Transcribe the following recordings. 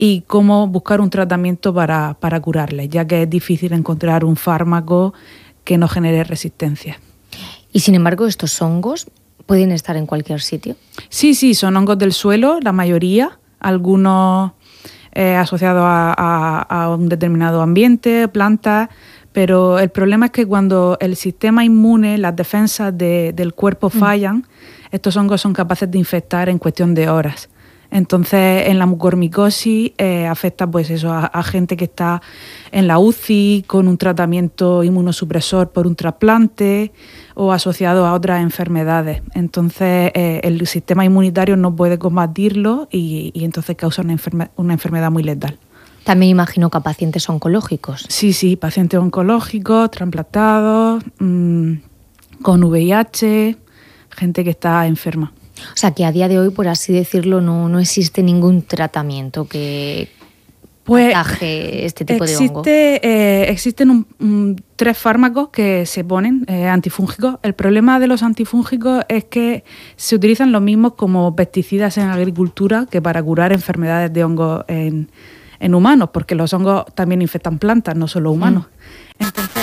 y cómo buscar un tratamiento para curarles, ya que es difícil encontrar un fármaco que no genere resistencia. Y sin embargo, ¿estos hongos pueden estar en cualquier sitio? Sí, son hongos del suelo, la mayoría, algunos asociados a un determinado ambiente, plantas, pero el problema es que cuando el sistema inmune, las defensas del cuerpo fallan, estos hongos son capaces de infectar en cuestión de horas. Entonces, en la mucormicosis afecta pues eso a gente que está en la UCI con un tratamiento inmunosupresor por un trasplante o asociado a otras enfermedades. Entonces, el sistema inmunitario no puede combatirlo y entonces causa una enfermedad muy letal. También imagino que a pacientes oncológicos. Sí, pacientes oncológicos, trasplantados, con VIH, gente que está enferma. O sea, que a día de hoy, por así decirlo, no existe ningún tratamiento que ataje este tipo de hongo. Existen 3 fármacos que se ponen antifúngicos. El problema de los antifúngicos es que se utilizan los mismos como pesticidas en agricultura que para curar enfermedades de hongos en humanos, porque los hongos también infectan plantas, no solo humanos. Entonces,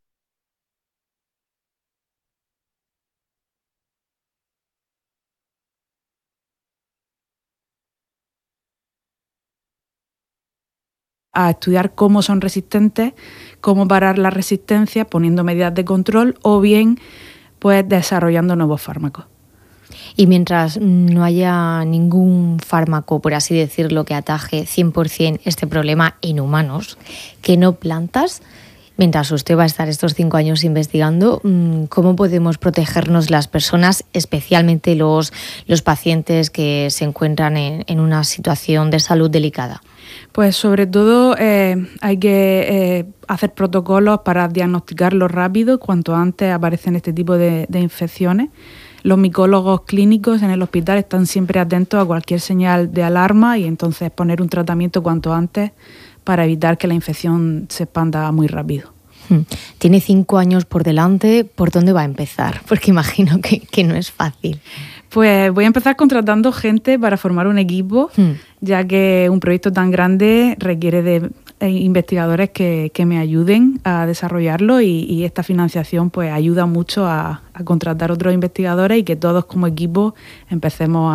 a estudiar cómo son resistentes, cómo parar la resistencia poniendo medidas de control o bien pues desarrollando nuevos fármacos. Y mientras no haya ningún fármaco, por así decirlo, que ataje 100% este problema en humanos, que no plantas, mientras usted va a estar estos 5 años investigando, ¿cómo podemos protegernos las personas, especialmente los pacientes que se encuentran en una situación de salud delicada? Pues sobre todo hay que hacer protocolos para diagnosticarlo rápido, cuanto antes aparecen este tipo de infecciones. Los micólogos clínicos en el hospital están siempre atentos a cualquier señal de alarma y entonces poner un tratamiento cuanto antes para evitar que la infección se expanda muy rápido. Tiene 5 años por delante, ¿por dónde va a empezar? Porque imagino que no es fácil. Pues voy a empezar contratando gente para formar un equipo, ya que un proyecto tan grande requiere de investigadores que me ayuden a desarrollarlo y esta financiación pues ayuda mucho a contratar otros investigadores y que todos como equipo empecemos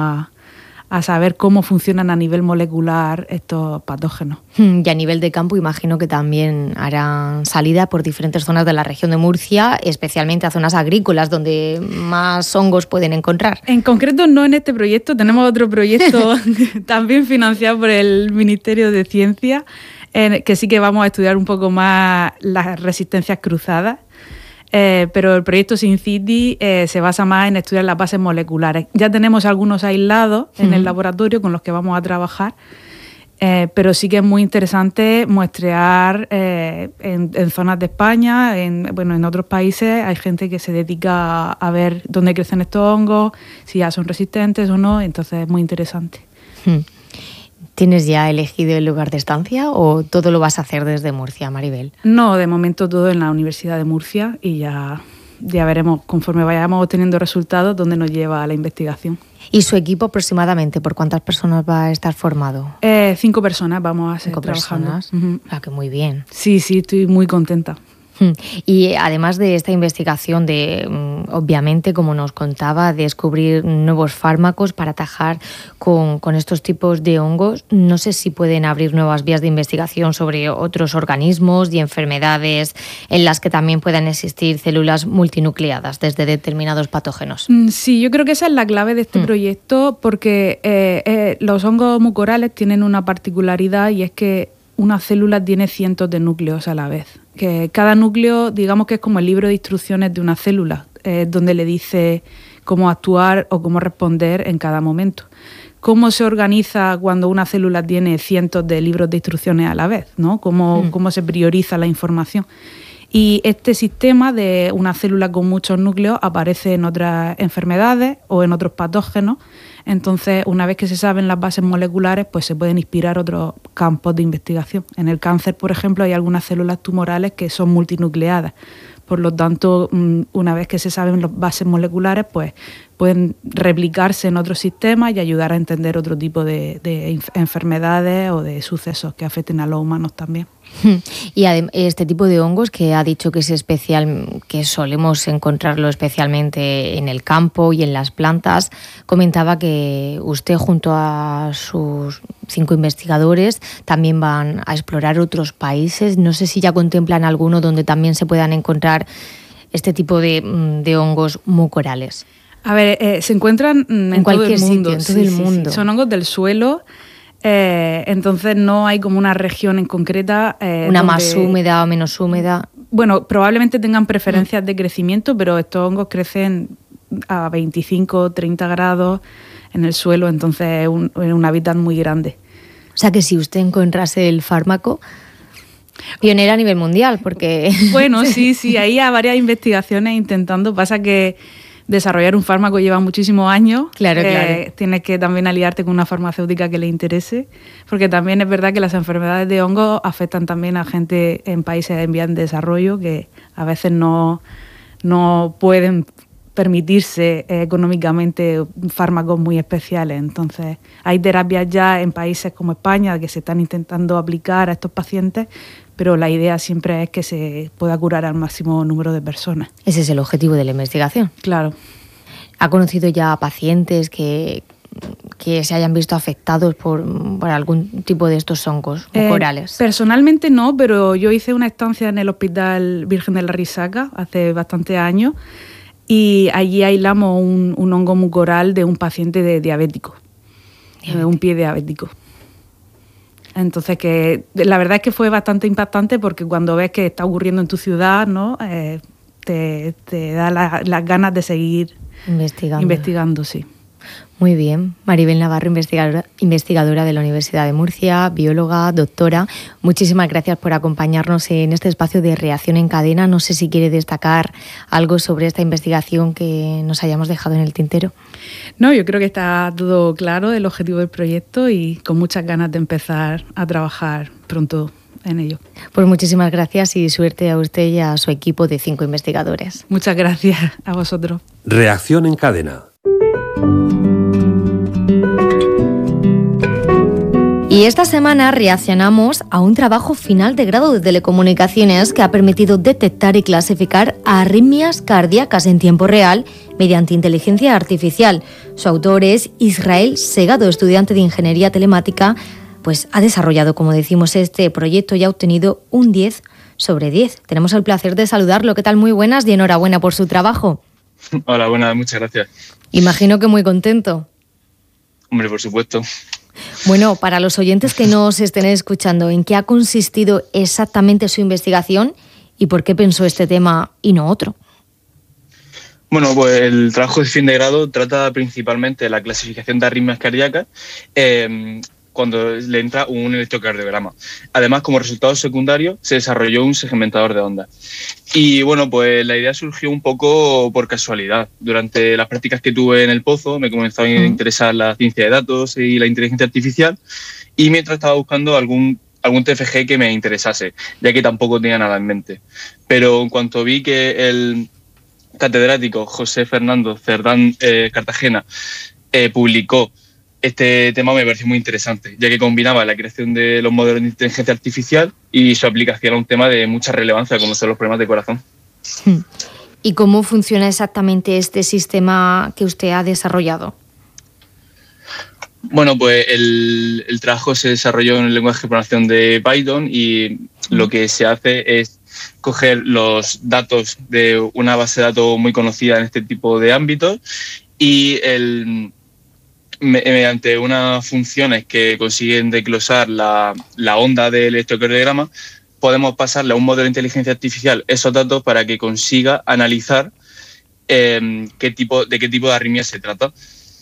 a saber cómo funcionan a nivel molecular estos patógenos. Y a nivel de campo imagino que también harán salida por diferentes zonas de la región de Murcia, especialmente a zonas agrícolas donde más hongos pueden encontrar. En concreto no en este proyecto, tenemos otro proyecto también financiado por el Ministerio de Ciencia, que sí que vamos a estudiar un poco más las resistencias cruzadas. Pero el proyecto SynCity se basa más en estudiar las bases moleculares. Ya tenemos algunos aislados en el laboratorio con los que vamos a trabajar, pero sí que es muy interesante muestrear en zonas de España, en otros países hay gente que se dedica a ver dónde crecen estos hongos, si ya son resistentes o no, entonces es muy interesante. ¿Tienes ya elegido el lugar de estancia o todo lo vas a hacer desde Murcia, Maribel? No, de momento todo en la Universidad de Murcia y ya veremos conforme vayamos obteniendo resultados dónde nos lleva la investigación. ¿Y su equipo aproximadamente por cuántas personas va a estar formado? 5 personas vamos a ser 5 trabajando. personas. Que muy bien. Sí, estoy muy contenta. Y además de esta investigación de, obviamente, como nos contaba, descubrir nuevos fármacos para atajar con estos tipos de hongos, no sé si pueden abrir nuevas vías de investigación sobre otros organismos y enfermedades en las que también puedan existir células multinucleadas desde determinados patógenos. Sí, yo creo que esa es la clave de este proyecto porque los hongos mucorales tienen una particularidad y es que una célula tiene cientos de núcleos a la vez. Que cada núcleo, digamos que es como el libro de instrucciones de una célula, donde le dice cómo actuar o cómo responder en cada momento. Cómo se organiza cuando una célula tiene cientos de libros de instrucciones a la vez, ¿no? Cómo se prioriza la información. Y este sistema de una célula con muchos núcleos aparece en otras enfermedades o en otros patógenos. Entonces, una vez que se saben las bases moleculares, pues se pueden inspirar otros campos de investigación. En el cáncer, por ejemplo, hay algunas células tumorales que son multinucleadas. Por lo tanto, una vez que se saben las bases moleculares, pues pueden replicarse en otros sistemas y ayudar a entender otro tipo de enfermedades o de sucesos que afecten a los humanos también. Y este tipo de hongos que ha dicho que es especial, que solemos encontrarlo especialmente en el campo y en las plantas, comentaba que usted junto a sus 5 investigadores también van a explorar otros países. No sé si ya contemplan alguno donde también se puedan encontrar este tipo de hongos mucorales. A ver, se encuentran en cualquier todo el mundo. sitio, en todo el mundo. Sí. Son hongos del suelo, entonces no hay como una región en concreta. Una más húmeda o menos húmeda. Bueno, probablemente tengan preferencias de crecimiento, pero estos hongos crecen a 25, 30 grados en el suelo, entonces es un hábitat muy grande. O sea que si usted encontrase el fármaco, pionera a nivel mundial, porque... Bueno, sí, ahí hay varias investigaciones intentando. Pasa que desarrollar un fármaco lleva muchísimos años. Claro. Tienes que también aliarte con una farmacéutica que le interese, porque también es verdad que las enfermedades de hongos afectan también a gente en países en vías de desarrollo que a veces no pueden permitirse económicamente fármacos muy especiales. Entonces, hay terapias ya en países como España que se están intentando aplicar a estos pacientes, pero la idea siempre es que se pueda curar al máximo número de personas. Ese es el objetivo de la investigación. Claro. ¿Ha conocido ya pacientes que se hayan visto afectados por algún tipo de estos hongos mucorales? Personalmente no, pero yo hice una estancia en el Hospital Virgen de la Risaca hace bastantes años y allí aislamos un hongo mucoral de un paciente diabético, un pie diabético. Entonces, que la verdad es que fue bastante impactante porque cuando ves que está ocurriendo en tu ciudad, ¿no? Te da las ganas de seguir investigando, sí. Muy bien. Maribel Navarro, investigadora de la Universidad de Murcia, bióloga, doctora. Muchísimas gracias por acompañarnos en este espacio de Reacción en Cadena. No sé si quiere destacar algo sobre esta investigación que nos hayamos dejado en el tintero. No, yo creo que está todo claro el objetivo del proyecto y con muchas ganas de empezar a trabajar pronto en ello. Pues muchísimas gracias y suerte a usted y a su equipo de 5 investigadores. Muchas gracias a vosotros. Reacción en Cadena. Y esta semana reaccionamos a un trabajo final de grado de telecomunicaciones que ha permitido detectar y clasificar arritmias cardíacas en tiempo real mediante inteligencia artificial. Su autor es Israel Segado, estudiante de Ingeniería Telemática, pues ha desarrollado, como decimos, este proyecto y ha obtenido un 10 sobre 10. Tenemos el placer de saludarlo. ¿Qué tal? Muy buenas y enhorabuena por su trabajo. Hola, buenas, muchas gracias. Imagino que muy contento. Hombre, por supuesto. Bueno, para los oyentes que nos estén escuchando, ¿en qué ha consistido exactamente su investigación y por qué pensó este tema y no otro? Bueno, pues el trabajo de fin de grado trata principalmente de la clasificación de arritmias cardíacas cuando le entra un electrocardiograma. Además, como resultado secundario, se desarrolló un segmentador de ondas. Y bueno, pues la idea surgió un poco por casualidad. Durante las prácticas que tuve en el Pozo me comenzó a interesar la ciencia de datos y la inteligencia artificial, y mientras estaba buscando algún TFG que me interesase, ya que tampoco tenía nada en mente. Pero en cuanto vi que el catedrático José Fernando Cerdán Cartagena publicó este tema, me pareció muy interesante, ya que combinaba la creación de los modelos de inteligencia artificial y su aplicación a un tema de mucha relevancia, como son los problemas de corazón. ¿Y cómo funciona exactamente este sistema que usted ha desarrollado? Bueno, pues el trabajo se desarrolló en el lenguaje de programación de Python y lo que se hace es coger los datos de una base de datos muy conocida en este tipo de ámbitos y mediante unas funciones que consiguen desglosar la onda del electrocardiograma, podemos pasarle a un modelo de inteligencia artificial esos datos para que consiga analizar de qué tipo de arritmia se trata.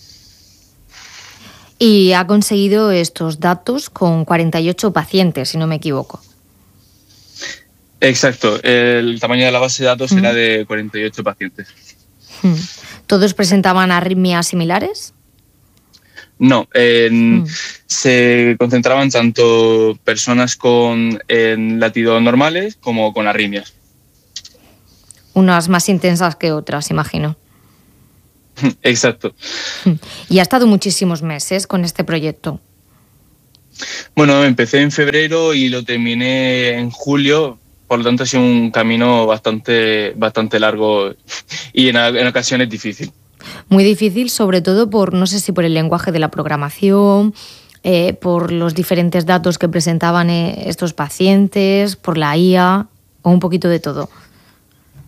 Y ha conseguido estos datos con 48 pacientes, si no me equivoco. Exacto, el tamaño de la base de datos era de 48 pacientes. ¿Todos presentaban arritmias similares? No, se concentraban tanto personas con latidos normales como con arritmias. Unas más intensas que otras, imagino. Exacto. Y ha estado muchísimos meses con este proyecto. Bueno, empecé en febrero y lo terminé en julio, por lo tanto ha sido un camino bastante largo y en ocasiones difícil. Muy difícil, sobre todo no sé si por el lenguaje de la programación, por los diferentes datos que presentaban estos pacientes, por la IA o un poquito de todo.